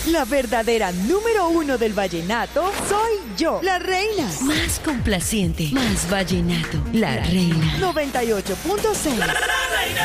La verdadera número 1 del vallenato soy yo, la reina. Más complaciente, más vallenato, la reina. 98.6.